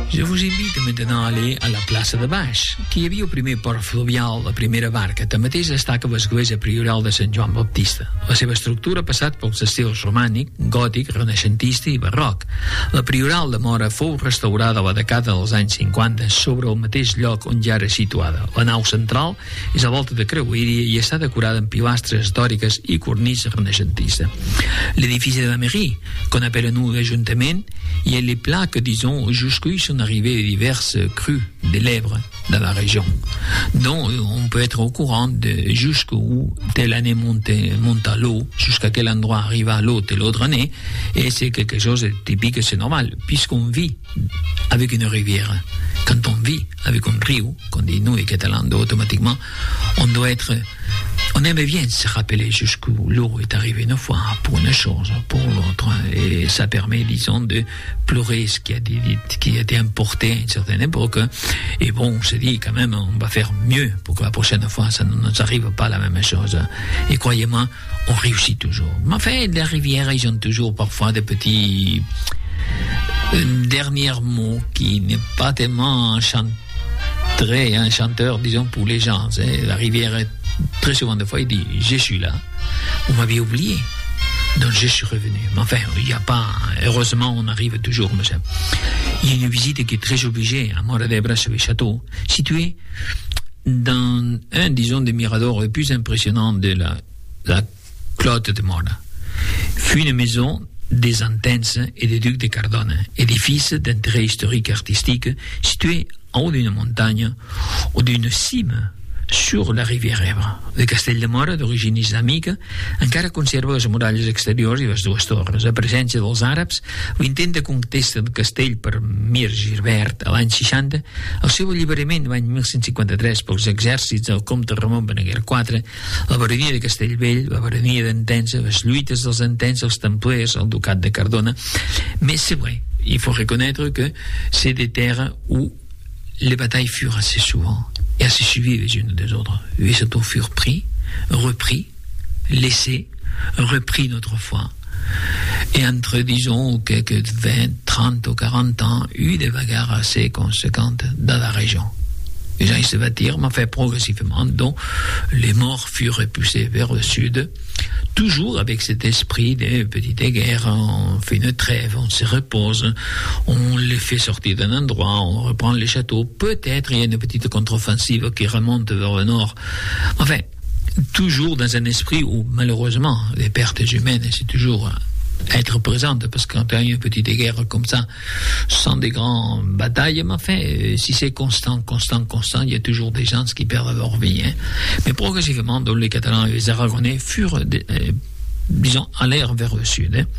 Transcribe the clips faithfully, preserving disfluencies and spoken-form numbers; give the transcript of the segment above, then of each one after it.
Je vous invite maintenant a aller a la plaça de Baix, que hi havia el primer port fluvial, la primera barca. Tanmateix destaca l'església prioral de Sant Joan Baptista. La seva estructura ha passat pels estils romànic, gòtic, renaixentista i barroc. La prioral de Móra fou restaurada a la dècada dels anys cinquanta sobre el mateix lloc on ja era situada. La nau central és a volta de creueria i està decorada amb pilastres dòriques i cornisa renaixentista. L'édifice de la mairie, qu'on appelle nous l'ajuntament, il y a les plaques, disons, jusqu'où sont arrivées diverses crues de l'Èbre dans la région. Donc, on peut être au courant de jusqu'où telle année monte, monte à l'eau, jusqu'à quel endroit arriva l'eau de l'autre année, et c'est quelque chose de typique, c'est normal, puisqu'on vit avec une rivière. Quand on vit avec un rio, qu'on dit nous les Catalans, automatiquement, on doit être... On aime bien se rappeler jusqu'où l'eau est arrivée une fois, pour une chose, pour l'autre, et ça permet, disons, de pleurer ce qui a, dit, qui a été importé à une certaine époque, et bon, on se dit quand même, on va faire mieux pour que la prochaine fois, ça ne nous arrive pas la même chose, et croyez-moi, on réussit toujours. Mais enfin, les rivières, ils ont toujours parfois des petits... Un dernier mot qui n'est pas tellement enchanté, très enchanteur, disons, pour les gens. Hein. La rivière, très souvent de fois, il dit « Je suis là, vous m'aviez oublié, donc je suis revenu ». Mais enfin, il n'y a pas... Heureusement, on arrive toujours, monsieur. Il y a une visite qui est très obligée à Móra d'Ebre, sur le château, situé dans un, disons, des miradors les plus impressionnants de la, la Clotte de Móra. Fut une maison des Antenses et des ducs de Cardona, édifice d'intérêt historique et artistique situé en haut d'une montagne ou d'une cime sur la rivière Ebre. El castell de Móra, d'origine islàmica, encara conserva les muralles exteriors i les dues torres. La presència dels àrabs, l'intent de conquesta del castell per Mir Gibert a l'any seixanta, el seu alliberament l'any mil cent cinquanta-tres pels exèrcits del comte Ramon Berenguer quatre, la baronia de Castellvell, la baronia d'Entença, les lluites dels Entença, els templers, el ducat de Cardona. Mais c'est vrai, il faut reconnaître que c'est des terres où les batailles furent assez souvent et assez suivies les unes des autres. Les châteaux furent pris, repris, laissés, repris notre fois. Et entre, disons, quelques vingt, trente ou quarante ans, eu des bagarres assez conséquentes dans la région. Les gens ils se battirent, mais fait progressivement, dont les morts furent repoussés vers le sud, toujours avec cet esprit de petite guerre. On fait une trêve, on se repose, on les fait sortir d'un endroit, on reprend les châteaux. Peut-être il y a une petite contre-offensive qui remonte vers le nord. Enfin, toujours dans un esprit où, malheureusement, les pertes humaines, c'est toujours être présente, parce que quand il y a une petite guerre comme ça, sans des grandes batailles, mais enfin, si c'est constant, constant, constant, il y a toujours des gens qui perdent leur vie. Hein. Mais progressivement, donc, les Catalans et les Aragonais furent, euh, disons, allèrent vers le sud. Hein.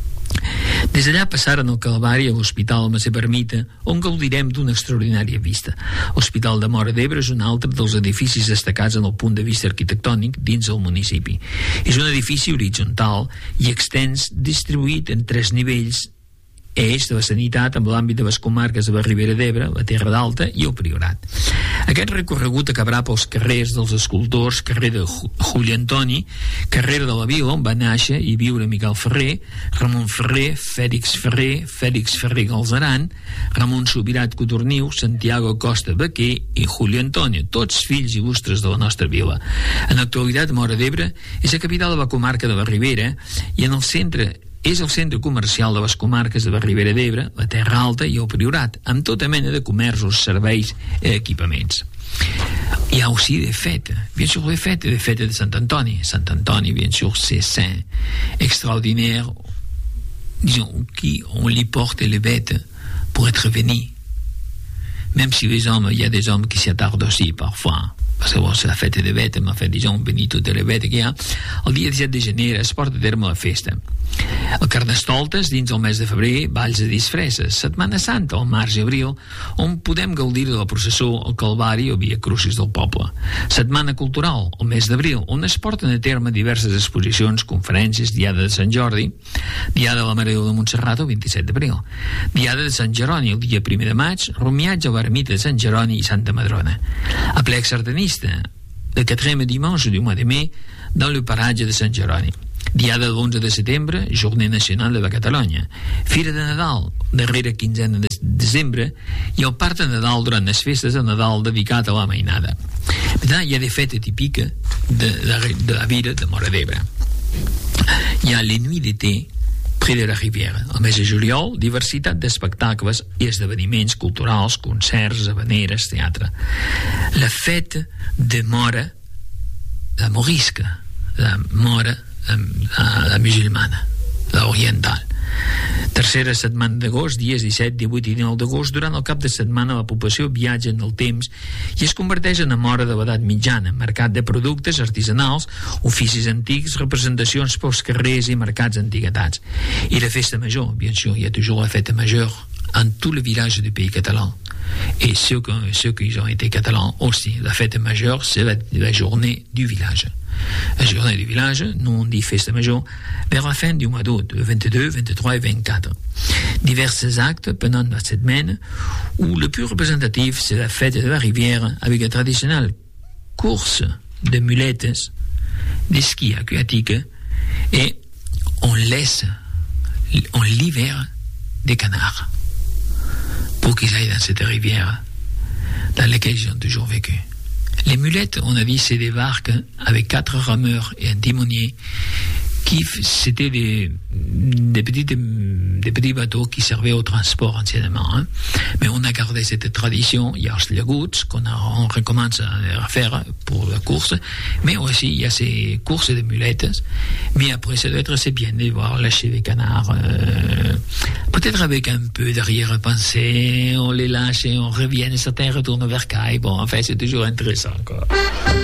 Des d'allà passaren al Calvari a l'Hospital Mercè Ermita, on gaudirem d'una extraordinària vista. L'Hospital de Móra d'Ebre és un altre dels edificis destacats en el punt de vista arquitectònic dins el municipi. És un edifici horitzontal i extens, distribuït en tres nivells, eix de la sanitat amb l'àmbit de les comarques de la Ribera d'Ebre, la Terra d'Alta i el Priorat. Aquest recorregut acabarà pels carrers dels escultors, carrer de Juli Antoni, carrer de la Vila, on va néixer i viure Miquel Ferrer, Ramon Ferrer, Fèlix Ferrer, Fèlix Ferrer Galzeran, Ramon Subirat Cotorniu, Santiago Costa Baquer i Juli Antoni, tots fills il·lustres de la nostra vila. En l'actualitat, Móra d'Ebre és la capital de la comarca de la Ribera i en el centre és el centre comercial de les comarques de la Ribera d'Ebre, la Terra Alta i el Priorat, amb tota mena de comerços, serveis i equipaments. Il y a aussi des fêtes, bien sûr des fêtes, des fêtes de Saint Antoni. Saint Antoni, bien sûr, c'est saint, extraordinaire, disons, qui on lui porte les bêtes pour être bénis. Même si les hommes, il y a des hommes qui s'y attardent aussi parfois, parce que bon, c'est la fête des bêtes, mais en fait, disons, bénir toutes les bêtes que hi ha. El dia disset de gener es porta a terme la festa. El Carnestoltes, dins el mes de febrer, balls de disfresses. Setmana Santa, al març i abril, on podem gaudir de la processó al Calvari o Via Crucis del poble. Setmana cultural, el mes d'abril, on es porten a terme diverses exposicions, conferències, Diada de Sant Jordi, Diada de la Mare de Montserrat el vint-i-set d'abril, Diada de Sant Jeroni el dia primer de maig, romiatge a l'ermita de Sant Jeroni i Santa Madrona. Aplec sardanista, el quatrième dimanche du mois de mai, dans le paratge de Sant Jeroni. Diada de l'onze de setembre, Journée Nacional de la Catalunya. Fira de Nadal, darrera quinzena de desembre i el part de Nadal durant les festes de Nadal dedicat a la mainada. Maintenant, hi ha des fêtes típiques de, de, de la vida de Móra d'Ebre. Hi ha les nuits d'été près de la Riviera. Al mes de juliol, diversitat d'espectacles i esdeveniments culturals, concerts, habaneres, teatre. La fête de Móra, la morisca, la Móra, la, la musulmana, la oriental. Tercera setmana d'agost, dies disset, divuit i dinou d'agost. Durant el cap de setmana la població viatja en el temps i es converteix en Móra de l'edat mitjana, mercat de productes artesanals, oficis antics, representacions pels carrers i mercats antiguitats. I la festa major, bien sûr, il y a toujours la fête majeure en tous les villages du pays catalan. Et ceux, que, ceux qui ont été catalans aussi, la fête majeure, c'est la, la journée du village. La journée du village, nous on dit festa majeure, vers la fin du mois d'août, le vingt-deux, vingt-trois et vingt-quatre. Divers actes pendant la semaine, où le plus représentatif, c'est la fête de la rivière, avec la traditionnelle course de mulettes, des skis aquatiques, et on laisse, on libère des canards pour qu'ils aillent dans cette rivière dans laquelle ils ont toujours vécu. Les mulettes, on a dit, c'est des barques avec quatre rameurs et un timonier qui c'était des, des, petits, des petits bateaux qui servaient au transport anciennement. Hein. Mais on a gardé cette tradition. Il y a les llaguts qu'on a, on recommence à faire pour la course, mais aussi il y a ces courses de mulettes. Mais après, ça doit être assez bien de voir lâcher les canards. Euh, peut-être avec un peu d'arrière-pensée, on les lâche et on revient, certains retournent vers Caille. Bon, enfin, c'est toujours intéressant, quoi.